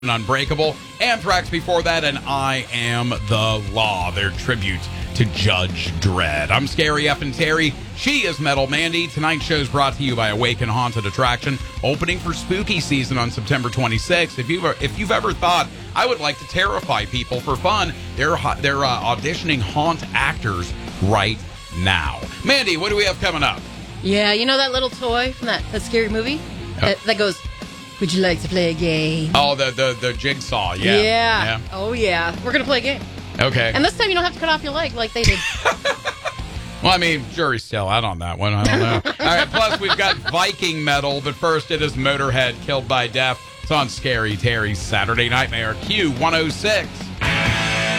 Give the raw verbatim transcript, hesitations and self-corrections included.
Unbreakable, Anthrax before that, and I Am the Law, their tribute to Judge Dredd. I'm Scary F and Terry. She is Metal Mandy. Tonight's show is brought to you by Awaken Haunted Attraction, opening for spooky season on September twenty-sixth. If you've if you've ever thought I would like to terrify people for fun, they're they're uh, auditioning haunt actors right now. Mandy, what do we have coming up? Yeah, you know that little toy from that, that scary movie Oh. that, that goes, "Would you like to play a game?" Oh, the the the jigsaw. Yeah. Yeah. yeah. Oh, yeah. We're going to play a game. Okay. And this time you don't have to cut off your leg like they did. Well, I mean, jury's still out on that one. I don't know. All right, plus we've got Viking metal, but first it is Motorhead, Killed by Death. It's on Scary Terry's Saturday Nightmare, Q one oh six.